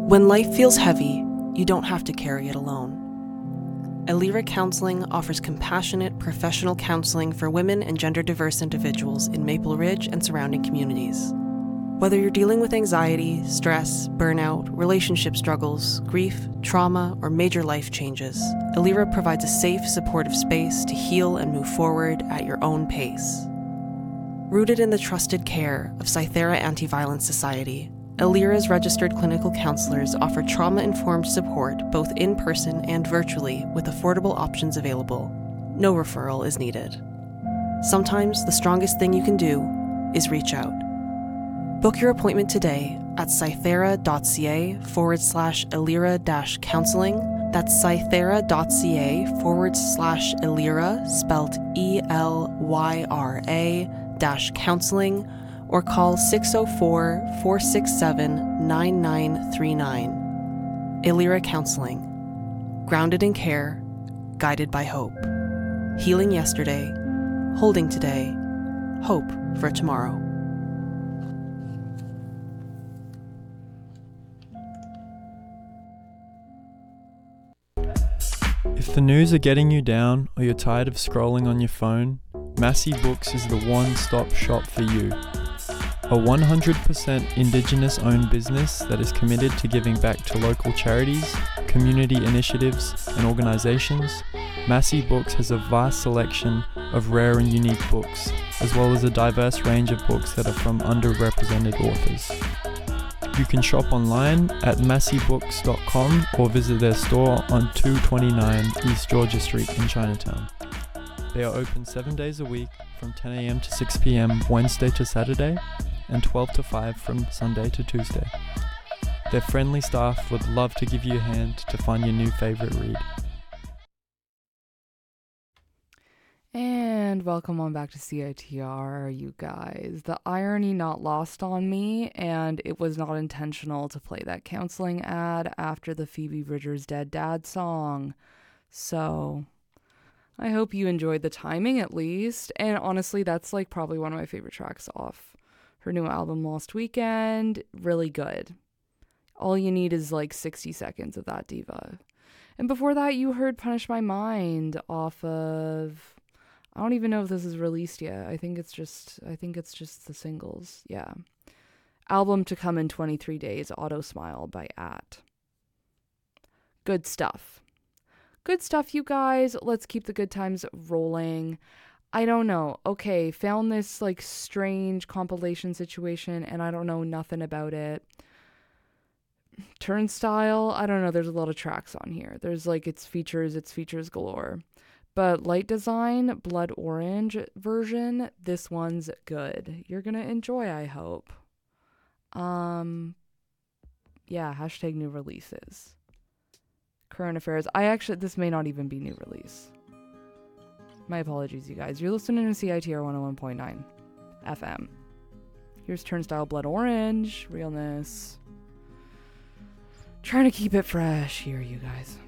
When life feels heavy, you don't have to carry it alone. Elira Counseling offers compassionate, professional counseling for women and gender-diverse individuals in Maple Ridge and surrounding communities. Whether you're dealing with anxiety, stress, burnout, relationship struggles, grief, trauma, or major life changes, Elira provides a safe, supportive space to heal and move forward at your own pace. Rooted in the trusted care of Cythera Anti-Violence Society, Elira's registered clinical counselors offer trauma-informed support both in person and virtually with affordable options available. No referral is needed. Sometimes the strongest thing you can do is reach out. Book your appointment today at cythera.ca/Elira-counseling. That's cythera.ca/Elira, spelled ELYRA-counseling, or call 604-467-9939. Elira Counseling. Grounded in care, guided by hope. Healing yesterday, holding today, hope for tomorrow. If the news are getting you down or you're tired of scrolling on your phone, Massey Books is the one-stop shop for you. A 100% Indigenous-owned business that is committed to giving back to local charities, community initiatives, and organizations, Massey Books has a vast selection of rare and unique books, as well as a diverse range of books that are from underrepresented authors. You can shop online at masseybooks.com or visit their store on 229 East Georgia Street in Chinatown. They are open 7 days a week from 10 a.m. to 6 p.m. Wednesday to Saturday and 12 to 5 from Sunday to Tuesday. Their friendly staff would love to give you a hand to find your new favorite read. And welcome on back to CITR, you guys. The irony not lost on me, and it was not intentional to play that counseling ad after the Phoebe Bridgers' Dead Dad song. So I hope you enjoyed the timing at least. And honestly, that's like probably one of my favorite tracks off her new album Lost Weekend. Really good. All you need is like 60 seconds of that diva. And before that, you heard Punish My Mind off of, I don't even know if this is released yet. I think it's just the singles. Yeah. Album to come in 23 days, Auto Smile by At. Good stuff. Good stuff, you guys. Let's keep the good times rolling. I don't know. Okay, found this like strange compilation situation and I don't know nothing about it. Turnstile, I don't know. There's a lot of tracks on here. There's like its features galore. But Light Design, Blood Orange version, this one's good. You're going to enjoy, I hope. Yeah, hashtag new releases. Current affairs. This may not even be new release. My apologies, you guys. You're listening to CITR 101.9 FM. Here's Turnstile, Blood Orange, Realness. Trying to keep it fresh here, you guys.